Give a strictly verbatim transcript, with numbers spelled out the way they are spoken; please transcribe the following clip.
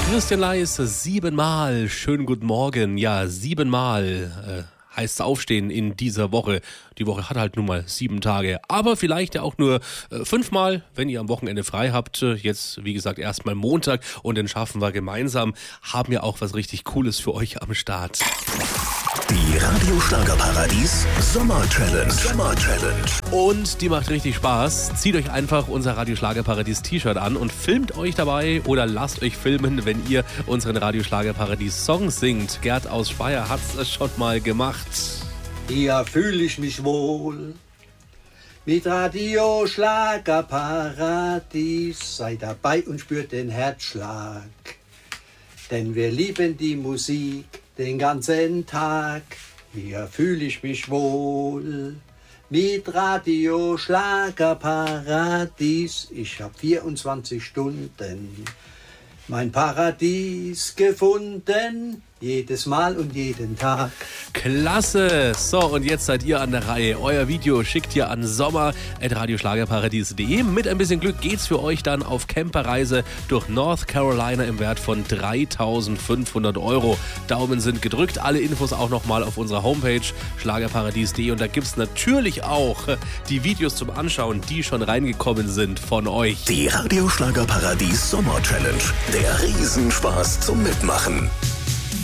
Christian Leis, siebenmal. Schönen guten Morgen. Ja, siebenmal äh, heißt aufstehen in dieser Woche. Die Woche hat halt nun mal sieben Tage. Aber vielleicht ja auch nur äh, fünfmal, wenn ihr am Wochenende frei habt. Jetzt, wie gesagt, erstmal Montag und den schaffen wir gemeinsam. Haben ja auch was richtig Cooles für euch am Start. Die Radio Schlagerparadies Sommer Challenge. Sommer Challenge. Und die macht richtig Spaß. Zieht euch einfach unser Radio Schlagerparadies T-Shirt an und filmt euch dabei oder lasst euch filmen, wenn ihr unseren Radio Schlagerparadies Song singt. Gerd aus Speyer hat's es schon mal gemacht. Hier fühle ich mich wohl mit Radio Schlagerparadies. Seid dabei und spürt den Herzschlag, denn wir lieben die Musik den ganzen Tag. Hier fühle ich mich wohl mit Radio Schlagerparadies. Ich habe vierundzwanzig Stunden mein Paradies gefunden. Jedes Mal und jeden Tag. Klasse! So, und jetzt seid ihr an der Reihe. Euer Video schickt ihr an sommer at radioschlagerparadies punkt de. Mit ein bisschen Glück geht's für euch dann auf Camperreise durch North Carolina im Wert von dreitausendfünfhundert Euro. Daumen sind gedrückt. Alle Infos auch nochmal auf unserer Homepage schlagerparadies punkt de. Und da gibt's natürlich auch die Videos zum Anschauen, die schon reingekommen sind von euch. Die Radio Schlagerparadies Sommer Challenge. Der Riesenspaß zum Mitmachen.